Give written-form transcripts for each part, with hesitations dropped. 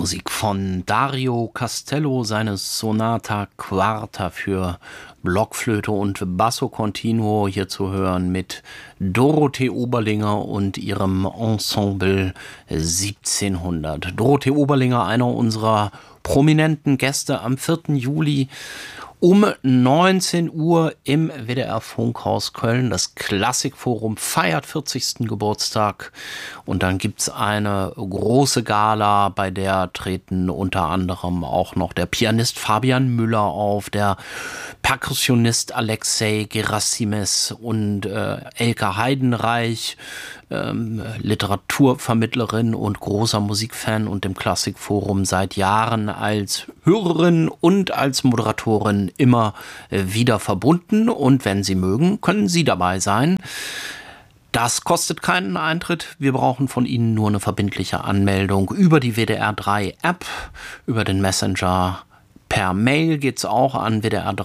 Musik von Dario Castello, seine Sonata Quarta für Blockflöte und Basso Continuo, hier zu hören mit Dorothee Oberlinger und ihrem Ensemble 1700. Dorothee Oberlinger, einer unserer prominenten Gäste am 4. Juli um 19 Uhr im WDR Funkhaus Köln. Das Klassikforum feiert 40. Geburtstag und dann gibt's eine große Gala, bei der treten unter anderem auch noch der Pianist Fabian Müller auf, der Perkussionist Alexei Gerasimes und Elke Heidenreich, Literaturvermittlerin und großer Musikfan und im Klassikforum seit Jahren als Hörerin und als Moderatorin immer wieder verbunden. Und wenn Sie mögen, können Sie dabei sein. Das kostet keinen Eintritt. Wir brauchen von Ihnen nur eine verbindliche Anmeldung über die WDR 3 App, über den Messenger. Per Mail geht's auch an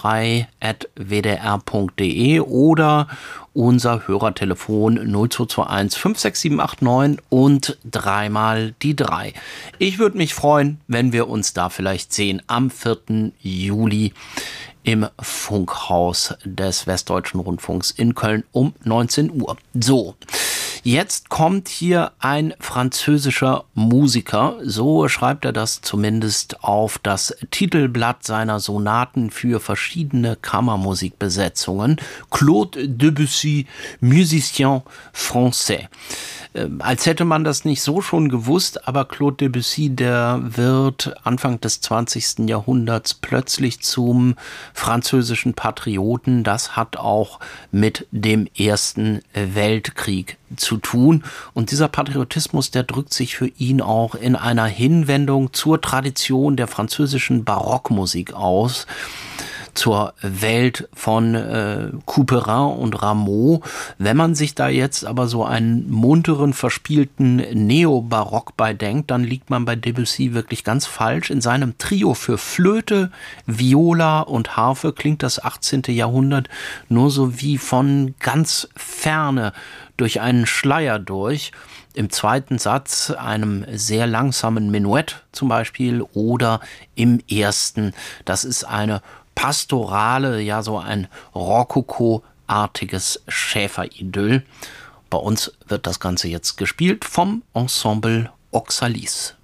wdr3@wdr.de oder unser Hörertelefon 0221 56789 und 3 mal die 3. Ich würde mich freuen, wenn wir uns da vielleicht sehen am 4. Juli im Funkhaus des Westdeutschen Rundfunks in Köln um 19 Uhr. So, jetzt kommt hier ein französischer Musiker, so schreibt er das zumindest auf das Titelblatt seiner Sonaten für verschiedene Kammermusikbesetzungen. Claude Debussy, Musicien français. Als hätte man das nicht so schon gewusst, aber Claude Debussy, der wird Anfang des 20. Jahrhunderts plötzlich zum französischen Patrioten. Das hat auch mit dem Ersten Weltkrieg zu tun. Und dieser Patriotismus, der drückt sich für ihn auch in einer Hinwendung zur Tradition der französischen Barockmusik aus, zur Welt von Couperin und Rameau. Wenn man sich da jetzt aber so einen munteren, verspielten Neobarock beidenkt, dann liegt man bei Debussy wirklich ganz falsch. In seinem Trio für Flöte, Viola und Harfe klingt das 18. Jahrhundert nur so wie von ganz ferne durch einen Schleier durch. Im zweiten Satz einem sehr langsamen Menuett zum Beispiel oder im ersten, das ist eine pastorale, ja so ein Rokoko-artiges Schäferidyll. Bei uns wird das Ganze jetzt gespielt vom Ensemble Oxalis.